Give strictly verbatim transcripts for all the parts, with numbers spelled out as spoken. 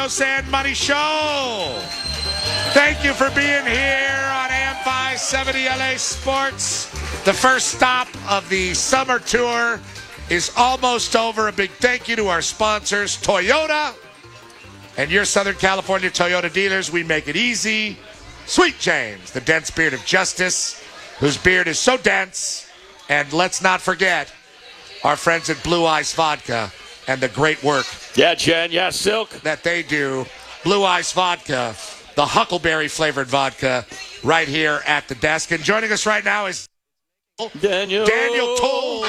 Sand Money Show. Thank you for being here on A M five seventy L A Sports. The first stop of the summer tour is almost over. A big thank you to our sponsors, Toyota, and your Southern California Toyota dealers. We make it easy. Sweet James, the dense beard of justice, whose beard is so dense. And let's not forget our friends at Blue Ice Vodka and the great work. Yeah, Jen. Yeah, Silk. That they do. Blue Ice Vodka, the Huckleberry flavored vodka, right here at the desk. And joining us right now is Daniel. Daniel Tolles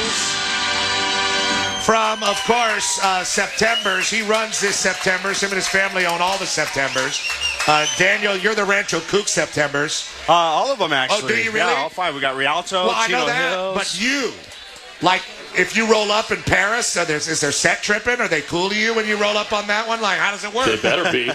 from, of course, uh, September's. He runs this September's. Him and his family own all the September's. Uh, Daniel, you're the Rancho Cook September's. Uh, all of them, actually. Oh, do you really? Yeah, all five. We got Rialto, Well, I Chino know that, Hills. but you, like, if you roll up in Paris, uh, there's, is there set tripping? Are they cool to you when you roll up on that one? Like, how does it work? They better be.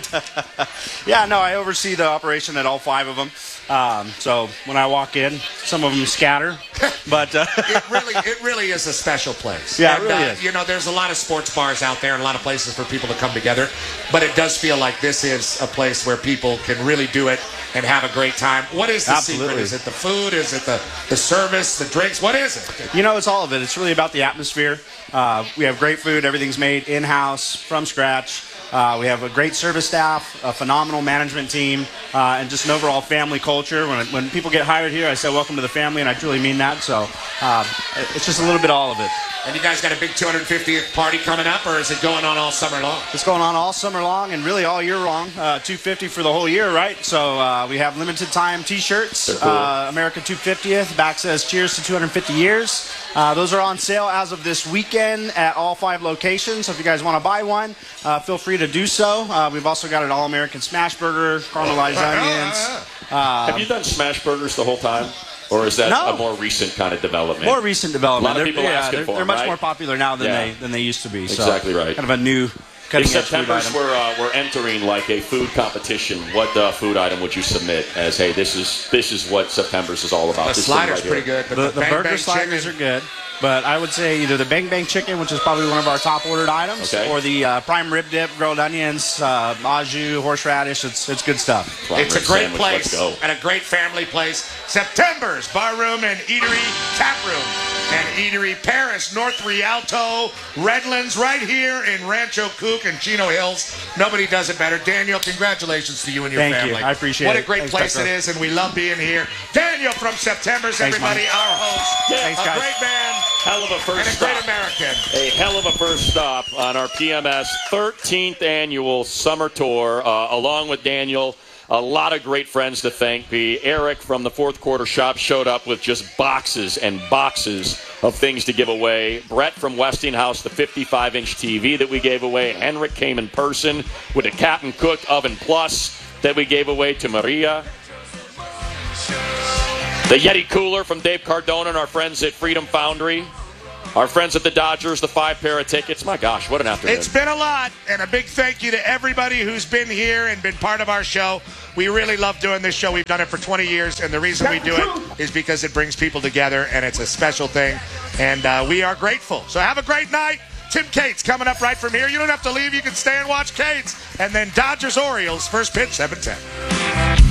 Yeah, no, I oversee the operation at all five of them. Um, so when I walk in, some of them scatter, but uh, it really, it really is a special place. Yeah, and, it really uh, is. You know, there's a lot of sports bars out there and a lot of places for people to come together, but it does feel like this is a place where people can really do it and have a great time. What is the Absolutely. secret? Is it the food? Is it the, the service, the drinks? What is it? you know, it's all of it. It's really about the atmosphere. Uh, we have great food. Everything's made in-house, from scratch. Uh, we have a great service staff, a phenomenal management team, uh, and just an overall family culture. When when people get hired here, I say welcome to the family, and I truly mean that. So uh, it's just a little bit of all of it. And you guys got a big two hundred fiftieth party coming up, or is it going on all summer long? It's going on all summer long and really all year long. Uh, two fifty for the whole year, right? So uh, we have limited time T-shirts. Cool. Uh, America two fiftieth. Back says cheers to two hundred fifty years. Uh, those are on sale as of this weekend at all five locations. So if you guys want to buy one, uh, feel free to do so. Uh, we've also got an All-American Smash Burger, caramelized onions. Uh, Have you done smash burgers the whole time? Or is that No. a more recent kind of development? More recent development. A lot of They're- people yeah, asking they're, for they're them, much right? more popular now than Yeah. they than they used to be. So Exactly right. Kind of a new cutting If edge food September's item. we're, uh, we're entering like a food competition, what uh, food item would you submit as, hey, this is this is what September's is all about? The This thing slider's right here. pretty good. But The, the, the bang, burger bang sliders chicken, are good, but I would say either the Bang Bang Chicken, which is probably one of our top ordered items, Okay. or the uh, Prime Rib Dip, grilled onions, uh, au jus, horseradish. It's it's good stuff. Prime It's a rib great sandwich, place Let's go. and a great family place. September's Bar Room and Eatery Tap Room and Eatery Paris, North Rialto, Redlands, right here in Rancho Cook and Chino Hills. Nobody does it better. Daniel, congratulations to you and your Thank you. family. I appreciate what it. What a great Thanks, place Becker. it is, and we love being here. Daniel from September's, Thanks, everybody, Mike. our host. Yeah. Thanks, a guys. great man Hell of a first and a stop. great American. A hell of a first stop on our P M S thirteenth annual summer tour, uh, along with Daniel. A lot of great friends to thank. The Eric from the Fourth Quarter Shop showed up with just boxes and boxes of things to give away. Brett from Westinghouse, the fifty-five inch T V that we gave away. Henrik came in person with a Captain Cook Oven Plus that we gave away to Maria. The Yeti cooler from Dave Cardona and our friends at Freedom Foundry. Our friends at the Dodgers, the five pair of tickets. My gosh, what an afternoon. It's been a lot, and a big thank you to everybody who's been here and been part of our show. We really love doing this show. We've done it for twenty years, and the reason we do it is because it brings people together, and it's a special thing, and uh, we are grateful. So have a great night. Tim Cates coming up right from here. You don't have to leave. You can stay and watch Cates. And then Dodgers-Orioles, first pitch, seven ten.